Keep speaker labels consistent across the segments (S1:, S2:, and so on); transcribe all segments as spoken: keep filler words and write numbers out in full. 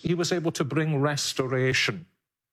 S1: he was able to bring restoration.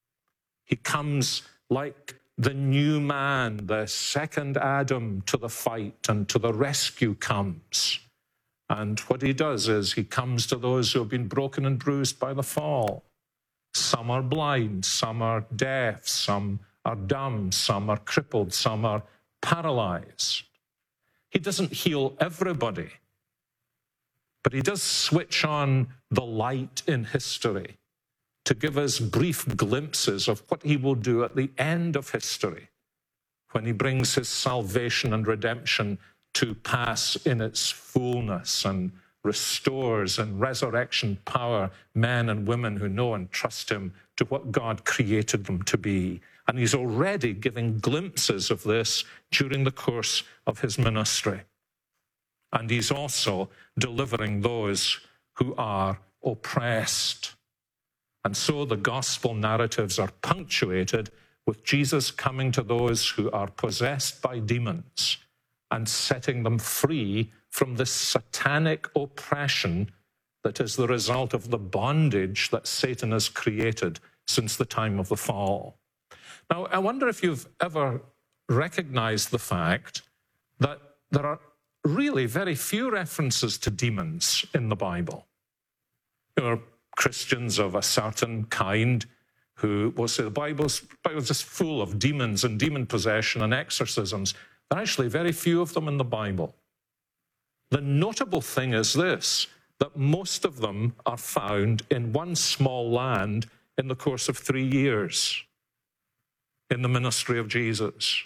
S1: He comes like the new man, the second Adam, to the fight, and to the rescue comes. And what he does is he comes to those who have been broken and bruised by the fall. Some are blind, some are deaf, some are dumb, some are crippled, some are paralyzed. He doesn't heal everybody, but he does switch on the light in history to give us brief glimpses of what he will do at the end of history when he brings his salvation and redemption to pass in its fullness and restores in resurrection power men and women who know and trust him to what God created them to be. And he's already giving glimpses of this during the course of his ministry. And he's also delivering those who are oppressed. And so the gospel narratives are punctuated with Jesus coming to those who are possessed by demons and setting them free from this satanic oppression that is the result of the bondage that Satan has created since the time of the fall. Now, I wonder if you've ever recognized the fact that there are really very few references to demons in the Bible. There are Christians of a certain kind who will say the Bible's, the Bible's just full of demons and demon possession and exorcisms. There are actually very few of them in the Bible. The notable thing is this, that most of them are found in one small land in the course of three years in the ministry of Jesus.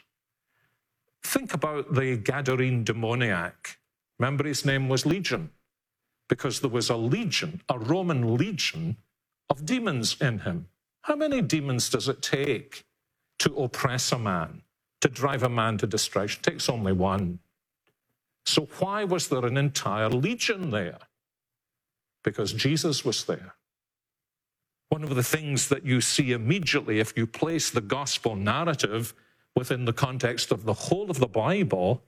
S1: Think about the Gadarene demoniac. Remember, his name was Legion, because there was a legion, a Roman legion of demons in him. How many demons does it take to oppress a man, to drive a man to destruction? It takes only one. So why was there an entire legion there? Because Jesus was there. One of the things that you see immediately if you place the gospel narrative within the context of the whole of the Bible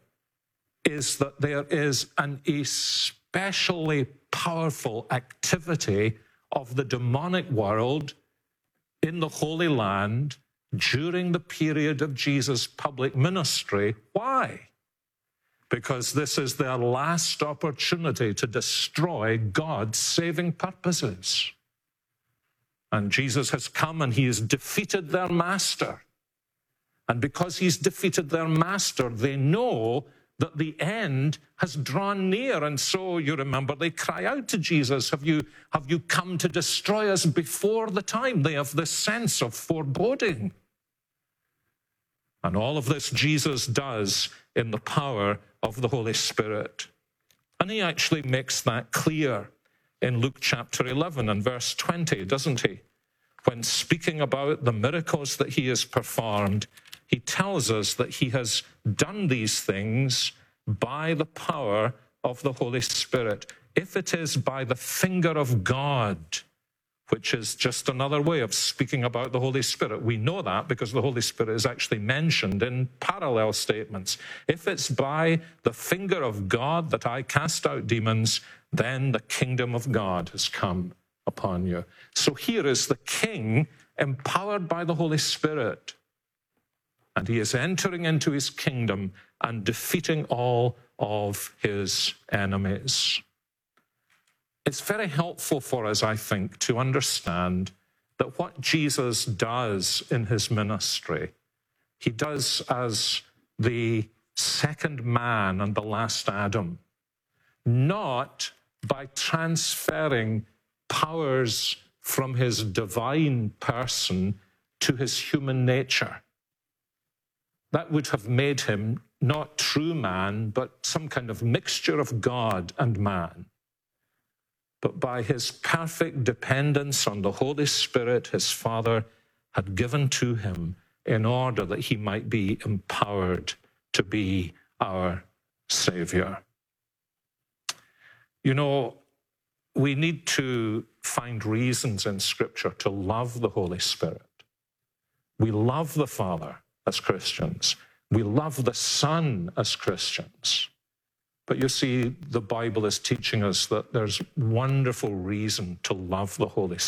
S1: is that there is an especially powerful activity of the demonic world in the Holy Land during the period of Jesus' public ministry. Why? Because this is their last opportunity to destroy God's saving purposes. And Jesus has come and he has defeated their master. And because he's defeated their master, they know that the end has drawn near. And so you remember they cry out to Jesus, have you, have you come to destroy us before the time? They have this sense of foreboding. And all of this Jesus does in the power of the Holy Spirit. And he actually makes that clear in Luke chapter eleven and verse twenty, doesn't he? When speaking about the miracles that he has performed, he tells us that he has done these things by the power of the Holy Spirit. If it is by the finger of God, which is just another way of speaking about the Holy Spirit. We know that because the Holy Spirit is actually mentioned in parallel statements. If it's by the finger of God that I cast out demons, then the kingdom of God has come upon you. So here is the king empowered by the Holy Spirit. And he is entering into his kingdom and defeating all of his enemies. It's very helpful for us, I think, to understand that what Jesus does in his ministry, he does as the second man and the last Adam, not by transferring powers from his divine person to his human nature. That would have made him not true man, but some kind of mixture of God and man. But by his perfect dependence on the Holy Spirit, his Father had given to him in order that he might be empowered to be our Savior. You know, we need to find reasons in Scripture to love the Holy Spirit. We love the Father as Christians. We love the Son as Christians. But you see, the Bible is teaching us that there's wonderful reason to love the Holy